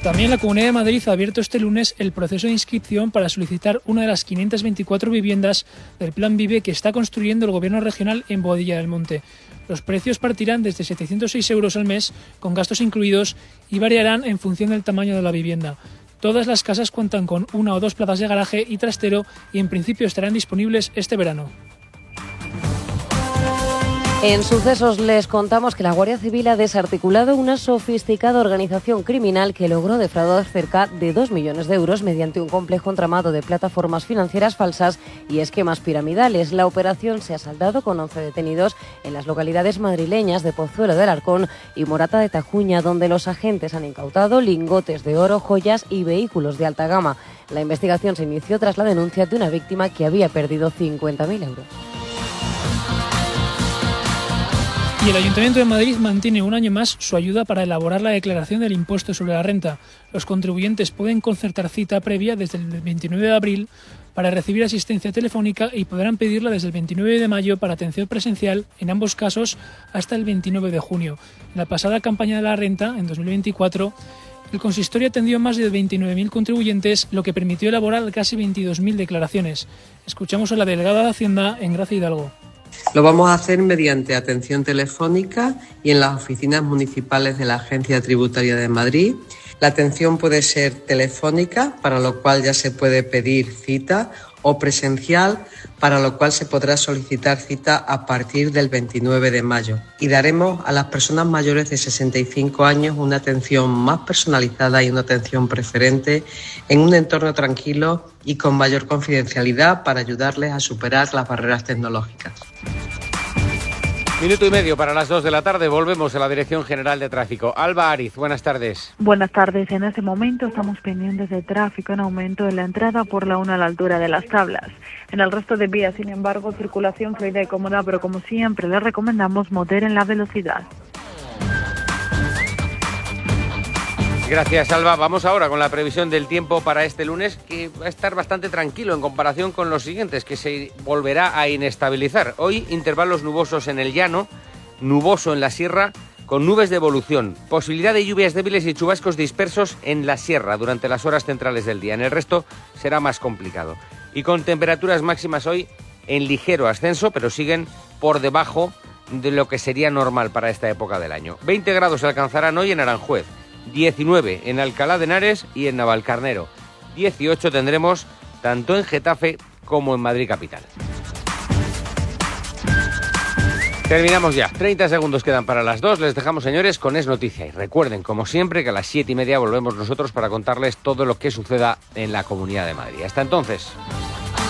También la Comunidad de Madrid ha abierto este lunes el proceso de inscripción para solicitar una de las 524 viviendas del Plan Vive que está construyendo el Gobierno regional en Boadilla del Monte. Los precios partirán desde 706 euros al mes, con gastos incluidos, y variarán en función del tamaño de la vivienda. Todas las casas cuentan con 1 o 2 plazas de garaje y trastero y en principio estarán disponibles este verano. En Sucesos les contamos que la Guardia Civil ha desarticulado una sofisticada organización criminal que logró defraudar cerca de 2 millones de euros mediante un complejo entramado de plataformas financieras falsas y esquemas piramidales. La operación se ha saldado con 11 detenidos en las localidades madrileñas de Pozuelo de Alarcón y Morata de Tajuña, donde los agentes han incautado lingotes de oro, joyas y vehículos de alta gama. La investigación se inició tras la denuncia de una víctima que había perdido 50.000 euros. Y el Ayuntamiento de Madrid mantiene un año más su ayuda para elaborar la declaración del impuesto sobre la renta. Los contribuyentes pueden concertar cita previa desde el 29 de abril para recibir asistencia telefónica y podrán pedirla desde el 29 de mayo para atención presencial, en ambos casos hasta el 29 de junio. En la pasada campaña de la renta, en 2024, el consistorio atendió a más de 29.000 contribuyentes, lo que permitió elaborar casi 22.000 declaraciones. Escuchamos a la delegada de Hacienda en Gracia Hidalgo. Lo vamos a hacer mediante atención telefónica y en las oficinas municipales de la Agencia Tributaria de Madrid. La atención puede ser telefónica, para lo cual ya se puede pedir cita, o presencial, para lo cual se podrá solicitar cita a partir del 29 de mayo. Y daremos a las personas mayores de 65 años una atención más personalizada y una atención preferente en un entorno tranquilo y con mayor confidencialidad para ayudarles a superar las barreras tecnológicas. Minuto y medio para las 2 de la tarde, volvemos a la Dirección General de Tráfico. Alba Ariz, buenas tardes. Buenas tardes, en este momento estamos pendientes de tráfico en aumento en la entrada por la 1 a la altura de las Tablas. En el resto de vías, sin embargo, circulación fluida y cómoda, pero como siempre les recomendamos moderen la velocidad. Gracias, Alba. Vamos ahora con la previsión del tiempo para este lunes, que va a estar bastante tranquilo en comparación con los siguientes, que se volverá a inestabilizar. Hoy, intervalos nubosos en el llano, nuboso en la sierra, con nubes de evolución. Posibilidad de lluvias débiles y chubascos dispersos en la sierra durante las horas centrales del día. En el resto será más complicado. Y con temperaturas máximas hoy en ligero ascenso, pero siguen por debajo de lo que sería normal para esta época del año. 20 grados se alcanzarán hoy en Aranjuez. 19 en Alcalá de Henares y en Navalcarnero. 18 tendremos tanto en Getafe como en Madrid capital. Terminamos ya. 30 segundos quedan para las 2. Les dejamos, señores, con Es Noticia. Y recuerden, como siempre, que a las 7:30 volvemos nosotros para contarles todo lo que suceda en la Comunidad de Madrid. Hasta entonces.